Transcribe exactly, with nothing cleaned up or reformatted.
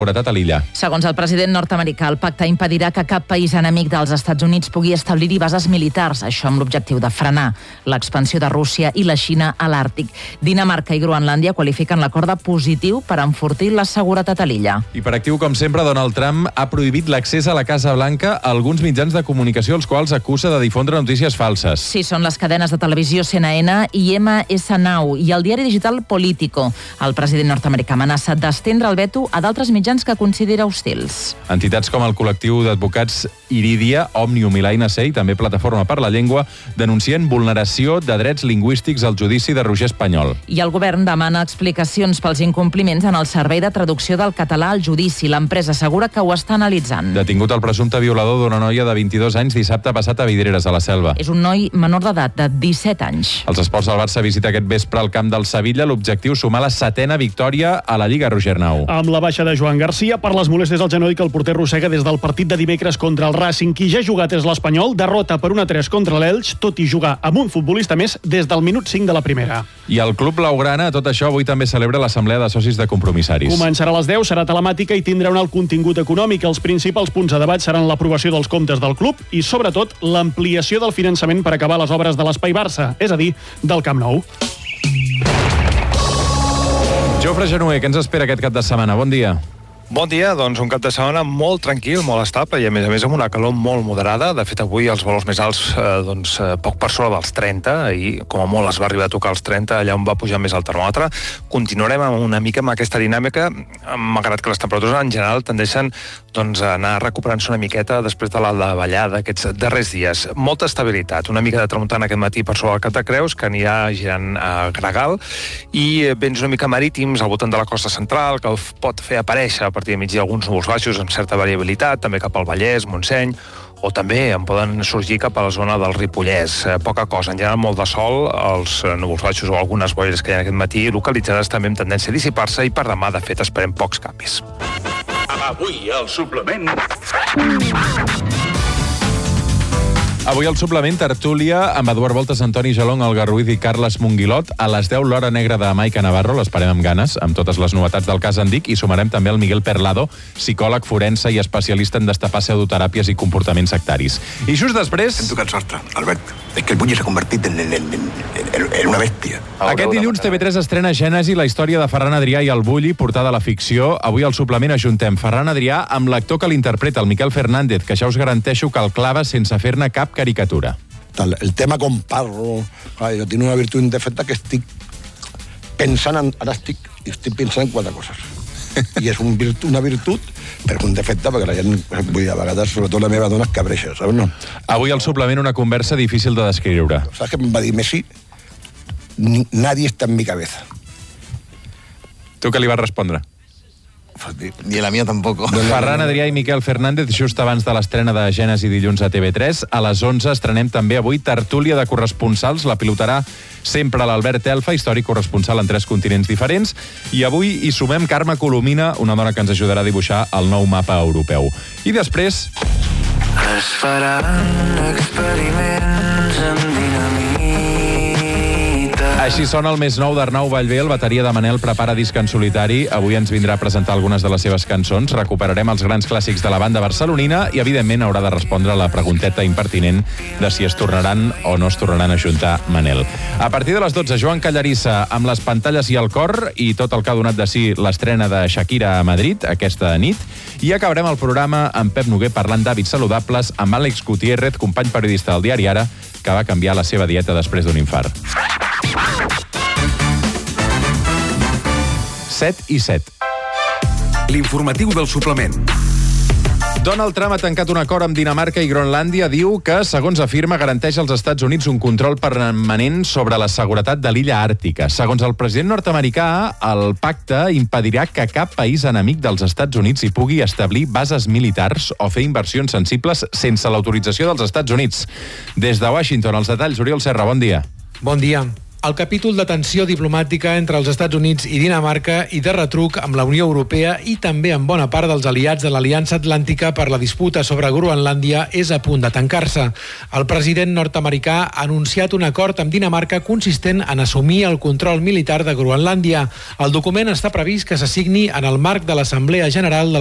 seguretat a l'illa. Segons el president nord-americà, el pacte impedirà que cap país enemic dels Estats Units pugui establir-hi bases militars, això amb l'objectiu de frenar l'expansió de Rússia i la Xina a l'Àrtic. Dinamarca i Groenlàndia qualifiquen l'acord de positiu per enfortir la seguretat a l'illa. I per actiu, com sempre, Donald Trump ha prohibit l'accés a la Casa Blanca a alguns mitjans de comunicació als quals acusa de difondre notícies falses. Sí, són les cadenes de televisió C N N i M S Now i el diari digital Politico. El president nord-americà ha amenaçat d'estendre el veto a d'altres mitjans que considera hostils. Entitats com el col·lectiu d'advocats Iridia, Òmnium i l'A N C i també Plataforma per la Llengua denuncien vulneració de drets lingüístics al judici de Roger Espanyol. I el govern demana explicacions pels incompliments en el servei de traducció del català al judici. L'empresa assegura que ho està analitzant. Detingut el presumpte violador d'una noia de vint-i-dos anys dissabte passat a Vidreres, a la Selva. És un noi menor d'edat, de disset anys. Els esports del Barça visita aquest vespre al camp del Sevilla. L'objectiu sumar la setena victòria a la Lliga, Roger Arnau. Amb la baixa de Joan Garcia per les molèsties al genoll que el porter arrossega des del partit de dimecres contra el Racing. Qui ja ha jugat és l'Espanyol, derrota per un a tres contra l'Elx, tot i jugar amb un futbolista més des del minut cinc de la primera. I el Club Blaugrana, tot això, avui també celebra l'assemblea de socis de compromissaris. Començarà a les deu, serà telemàtica i tindrà un alt contingut econòmic. Els principals punts de debat seran l'aprovació dels comptes del club i, sobretot, l'ampliació del finançament per acabar les obres de l'Espai Barça, és a dir, del Camp Nou. Jofre Genuer, què ens espera aquest cap de setmana? Bon dia. Bon dia, doncs un cap de setmana molt tranquil, molt estable i a més a més amb una calor molt moderada. De fet, avui els valors més alts, eh, doncs eh, poc per sobre dels trenta, i com a molt es va arribar a tocar els trenta, allà on va pujar més el termòmetre. Continuarem una mica amb aquesta dinàmica, malgrat que les temperatures en general tendeixen doncs, a anar recuperant-se una miqueta després de la davallada d'aquests darrers dies. Molta estabilitat, una mica de tramuntana aquest matí per sobre el Cap de Creus, que anirà girant a Gregal, i vents una mica marítims al voltant de la costa central, que pot fer aparèixer a partir de migdia alguns núvols baixos amb certa variabilitat, també cap al Vallès, Montseny, o també en poden sorgir cap a la zona del Ripollès. Poca cosa, en general molt de sol, els núvols baixos o algunes boires que hi ha aquest matí localitzades també amb tendència a dissipar-se, i per demà, de fet, esperem pocs canvis. Avui el suplement... Avui al suplement tertúlia amb Eduard Voltas, Antoni Jalón, Olga Ruiz i Carles Monguilot. A les deu, l'hora negra de Maica Navarro, l'esperem amb ganes, amb totes les novetats del cas Andic, i sumarem també el Miguel Perlado, psicòleg forense i especialista en destapar pseudoteràpies i comportaments sectaris. I just després... Hem tocat sostre, Albert. És que el Bulli s'ha convertit en, en, en, en, en una bèstia. Aquest dilluns T V tres estrena Gènesi, la història de Ferran Adrià i el Bulli, portada a la ficció. Avui al suplement ajuntem Ferran Adrià amb l'actor que l'interpreta, el Miquel Fernández, que ja us garanteixo que el clava sense fer-ne cap caricatura. El, el tema con Parro, clar, jo tinc una virtut indefecta que estic pensant en, ara estic, estic pensant en quatre coses. I és un virtu, una virtut, però un defecte, perquè la gent, vull dir, a vegades, sobretot la meva dona, es cabreixa, saps, no? Avui al suplement una conversa difícil de descriure. Saps què em va dir Messi? Nadie está en mi cabeza. Tu què li vas respondre? Ni la mía tampoco. Ferran Adrià i Miquel Fernández, just abans de l'estrena de Gènesi dilluns a T V tres. A les onze estrenem també avui tertúlia de corresponsals. La pilotarà sempre l'Albert Elfa, històric corresponsal en tres continents diferents. I avui hi sumem Carme Colomina, una dona que ens ajudarà a dibuixar el nou mapa europeu. I després... Es faran experiments amb dinamita. Així sona el més nou d'Arnau Vallvé, el bateria de Manel prepara disc en solitari. Avui ens vindrà a presentar algunes de les seves cançons. Recuperarem els grans clàssics de la banda barcelonina i, evidentment, haurà de respondre a la pregunteta impertinent de si es tornaran o no es tornaran a juntar Manel. A partir de les dotze, Joan Callarissa amb les pantalles i el cor i tot el que ha donat de si l'estrena de Shakira a Madrid aquesta nit. I acabarem el programa amb Pep Noguer parlant d'hàbits saludables amb Àlex Gutiérrez, company periodista del diari Ara, que va canviar la seva dieta després d'un infart. set i set. L'informatiu del suplement. Donald Trump ha tancat un acord amb Dinamarca i Groenlàndia. Diu que, segons afirma, garanteix als Estats Units un control permanent sobre la seguretat de l'illa àrtica. Segons el president nord-americà, el pacte impedirà que cap país enemic dels Estats Units hi pugui establir bases militars o fer inversions sensibles sense l'autorització dels Estats Units. Des de Washington, els detalls, Oriol Serra, bon dia. Bon dia. El capítol de tensió diplomàtica entre els Estats Units i Dinamarca i de retruc amb la Unió Europea i també amb bona part dels aliats de l'Aliança Atlàntica per la disputa sobre Groenlàndia és a punt de tancar-se. El president nord-americà ha anunciat un acord amb Dinamarca consistent en assumir el control militar de Groenlàndia. El document està previst que se signi en el marc de l'Assemblea General de